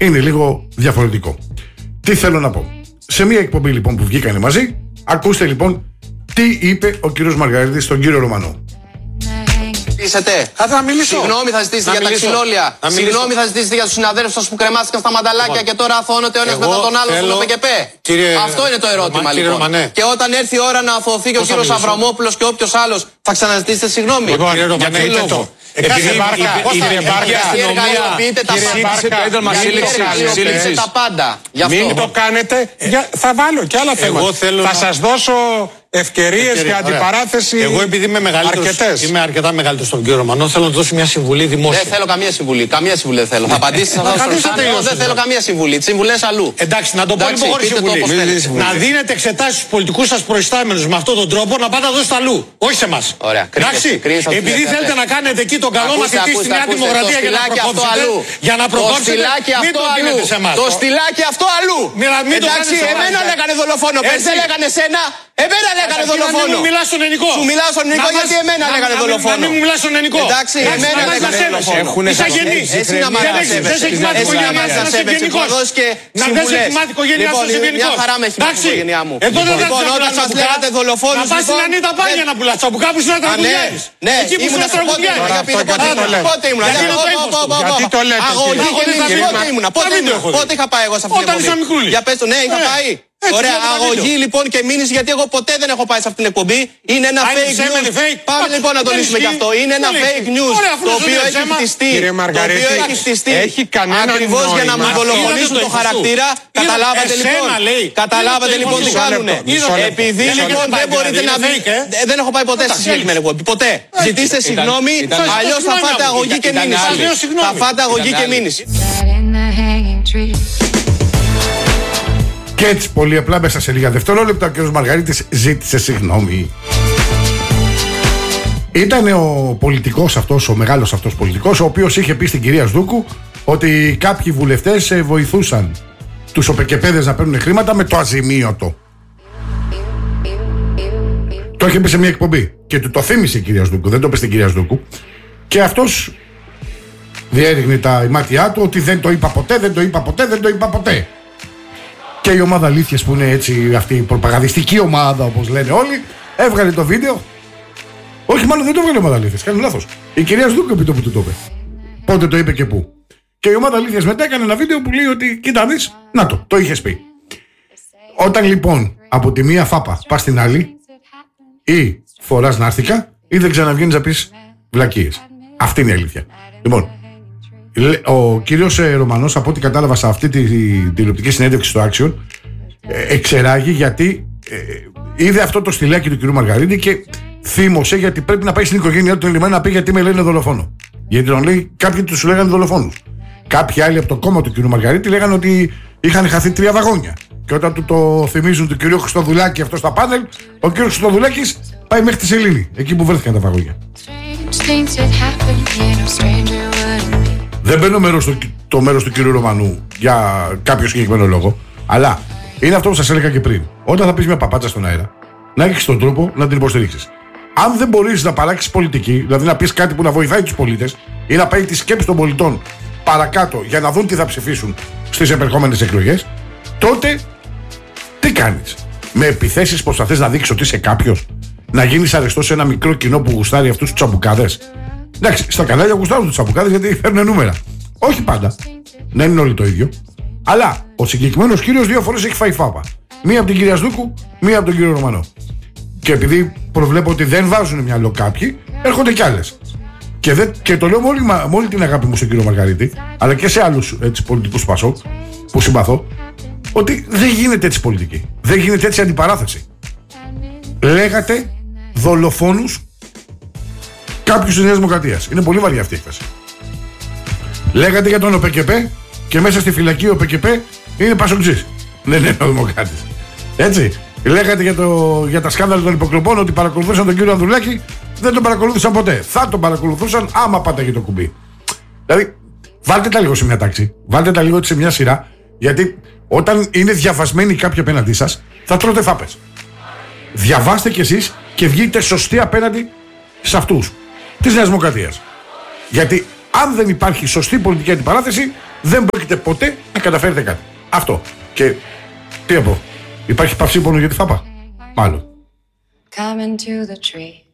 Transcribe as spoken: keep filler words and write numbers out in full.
είναι λίγο διαφορετικό. Τι θέλω να πω. Σε μια εκπομπή λοιπόν που βγήκανε μαζί, ακούστε λοιπόν τι είπε ο κύριος Μαργαρίτης στον κύριο Ρωμανό. Θα να μιλήσω. Συγγνώμη θα ζητήσετε για τα ξυλόλια. Συγγνώμη θα ζητήσετε για τους συναδέλφους σας που κρεμάστηκαν στα μανταλάκια λοιπόν, και τώρα αθώνονται ο ένας μετά τον άλλο στον ΟΠΕΚΕΠΕ. Αυτό είναι το ερώτημα Ρωμαν, λοιπόν. Ρωμανέ. Και όταν έρθει η ώρα να αθωωθεί και ο κύριος Αβραμόπουλος και όποιος άλλος, θα ξαναζητήσετε συγγνώμη. Λοιπόν, κύριε Ρωμανέ, είτε το. Επειδή η Βάρκα σύλληψε τα πάντα. Μην το κάνετε. Θα βάλω και άλλα θέματα. Θα σας δώσω ευκαιρίες για αντιπαράθεση. Εγώ επειδή είμαι μεγαλύτερος, είμαι αρκετά μεγαλύτερος στον κύριο Ρωμανό, θέλω να δώσω μια συμβουλή δημόσια. Δεν θέλω καμία συμβουλή. Καμία συμβουλή δεν θέλω. Θα απαντήσεις αυτό το θέμα. Δεν θέλω καμία συμβουλή. Τι συμβουλές αλλού. Εντάξει, να το πω λοιπόν χωρίς συμβουλή. Να δίνετε εξετάσεις στους πολιτικούς σας προϊστάμενους με αυτόν τον τρόπο, να πάτε να δώσετε αλλού. Όχι σε εμάς. Εντάξει. Επειδή θέλετε να κάνετε εκεί τον καλό μαθητή στη Νέα Δημοκρατία για να προκόψετε, μην το δίνετε σε εμάς. Το στυλάκι αυτό αλλού. Εντάξει, εμένα λέγανε δολοφόνο. Πες δεν λέγανε σένα. Εμένα λέγανε δολοφόνο. Μην μου μιλάς στον ελληνικό. Σου μιλάω στον ελληνικό γιατί εμένα λέγανε δολοφόνο. Να μην μου μιλάς στον ελληνικό. Εντάξει, εμένα λέγανε δολοφόνο. Είσαι γεννής. Εσύ να μ' αρέσετε. Δεν σε έχει μάθει η οικογένειά σου να είσαι γενικός. Να δεν σε έχει μάθει η οικογένειά σου να είσαι γενικός. Μια χαρά με έχει μάθει η οικογένειά μου. Εδώ δεν θα λοιπόν, όταν μας λέγατε δολοφόνους. Να πας στην Ανίτα Πάγια να πουλάς τσαμπουκά που σου να τραγουδιάρεις. Ναι, εκεί που σου να τραγουδιάρεις. Πότε ήμουνα. Γιατί το λέτε. Αγωγή και μήνυση. Πότε ήμουνα. Πότε είχα πάει εγώ σε αυτή την εκπομπή. Όταν ήσαν μικρούλη. Για πες το, ναι, είχα πάει. Ωραία, αγωγή λοιπόν και μήνυση, γιατί εγώ ποτέ δεν έχω πάει σε αυτήν την εκπομπή. Είναι ένα fake news. Πάμε λοιπόν να το λύσουμε κι αυτό. Είναι ένα fake news το οποίο έχει χτιστεί. Το οποίο έχει χτιστεί ακριβώς για να μου δολοφονήσουν το χαρακτήρα. Καταλάβατε λοιπόν. Καταλάβατε λοιπόν τι κάνουνε. Επειδή λοιπόν δεν μπορείτε να βρείτε. Δεν έχω πάει ποτέ στη συγκεκριμένη εκπομπή. Ποτέ. Ζητήστε συγγνώμη, αλλιώς θα φάτε αγωγή και μήνυση. Θα φάτε αγωγή και μήνυση. Και έτσι πολύ απλά μέσα σε λίγα δευτερόλεπτα ο κ. Μαργαρίτης ζήτησε συγγνώμη. Ήταν ο πολιτικός αυτός, ο μεγάλος αυτός πολιτικός, ο οποίος είχε πει στην κυρία Σδούκου ότι κάποιοι βουλευτές βοηθούσαν τους ΟΠΕΚΕΠΕδες να παίρνουν χρήματα με το αζημίωτο. Το είχε πει σε μια εκπομπή και του το θύμισε η κυρία Σδούκου, δεν το είπε στην κυρία Σδούκου. Και αυτός διέριγνε τα μάτια του ότι δεν το είπα ποτέ, δεν το είπα ποτέ, δεν το είπα ποτέ. Και η ομάδα αλήθειες που είναι έτσι αυτή η προπαγανδιστική ομάδα όπως λένε όλοι, έβγαλε το βίντεο. Όχι, μάλλον δεν το έβγαλε η ομάδα αλήθειες, κάνει λάθος. Η κυρία Σδούκου επί το που του το είπε. Πότε το είπε και πού. Και η ομάδα αλήθειες μετά έκανε ένα βίντεο που λέει ότι κοίτα δεις, να το, το είχες πει. Όταν λοιπόν από τη μία φάπα πας στην άλλη, ή φοράς να'ρθηκα ή δεν ξαναβγαίνεις να πεις βλακίες. Αυτή είναι η αλήθεια. Λοιπόν, ο κύριος Ρωμανός, από ό,τι κατάλαβα σε αυτή τη τηλεοπτική συνέντευξη στο Action, εξεράγει γιατί ε, είδε αυτό το στυλάκι του κυρίου Μαργαρίτη και θύμωσε γιατί πρέπει να πάει στην οικογένειά του τον λιμάνι να πει γιατί με λένε δολοφόνο. Γιατί τον λέει, κάποιοι του λέγανε δολοφόνους. Κάποιοι άλλοι από το κόμμα του κυρίου Μαργαρίτη λέγανε ότι είχαν χαθεί τρία βαγόνια. Και όταν του το θυμίζουν του κυρίου Χριστοδουλάκη αυτό στα πάνελ, ο κύριος Χριστοδουλάκης πάει μέχρι τη Σελήνη, εκεί που βρέθηκαν τα βαγόνια. Δεν μπαίνω μέρος στο, το μέρος του κύριου Ρωμανού για κάποιο συγκεκριμένο λόγο, αλλά είναι αυτό που σας έλεγα και πριν. Όταν θα πεις μια παπάτσα στον αέρα, να έχεις τον τρόπο να την υποστηρίξεις. Αν δεν μπορείς να παράξεις πολιτική, δηλαδή να πεις κάτι που να βοηθάει τους πολίτες ή να πάει τη σκέψη των πολιτών παρακάτω για να δουν τι θα ψηφίσουν στις επερχόμενες εκλογές, τότε τι κάνεις? Με επιθέσεις προσπαθείς να δείξεις ότι είσαι κάποιος, να γίνεις αρεστός σε ένα μικρό κοινό που γουστάρει αυτούς τους τσαμπουκάδες. Εντάξει, στα κανάλια γουστάρουν τους τσαμπουκάδες γιατί φέρνουν νούμερα. Όχι πάντα. Να είναι όλοι το ίδιο. Αλλά ο συγκεκριμένος κύριος δύο φορές έχει φάει φάπα. Μία από την κυρία Σδούκου, μία από τον κύριο Ρωμανό. Και επειδή προβλέπω ότι δεν βάζουν μυαλό κάποιοι, έρχονται κι άλλες. Και, δεν, και το λέω με όλη, με όλη την αγάπη μου στον κύριο Μαργαρίτη, αλλά και σε άλλους πολιτικούς Πασόκ που συμπαθώ, ότι δεν γίνεται έτσι πολιτική. Δεν γίνεται έτσι αντιπαράθεση. Λέγατε δολοφόνους κάποιους της Νέας Δημοκρατίας. Είναι πολύ βαριά αυτή η έκθεση. Λέγατε για τον ΟΠΕΚΕΠΕ και μέσα στη φυλακή ο ΟΠΕΚΕΠΕ είναι Πασοκτζής. Δεν είναι ο Δημοκράτης. Έτσι. Λέγατε για, το, για τα σκάνδαλα των υποκλοπών ότι παρακολουθούσαν τον κύριο Ανδρουλάκη. Δεν τον παρακολουθούσαν ποτέ. Θα τον παρακολουθούσαν άμα πάταγε το κουμπί. Δηλαδή, βάλτε τα λίγο σε μια τάξη. Βάλτε τα λίγο σε μια σειρά. Γιατί όταν είναι διαβασμένοι κάποιοι απέναντί σας, θα τρώτε φάπες. Διαβάστε κι εσείς και βγείτε σωστοί απέναντι σε αυτούς της Νέας Δημοκρατίας. Γιατί αν δεν υπάρχει σωστή πολιτική αντιπαράθεση, δεν πρόκειται ποτέ να καταφέρετε κάτι. Αυτό. Και τι να πω, υπάρχει παυσίπονο για τη φάπα. Μάλλον.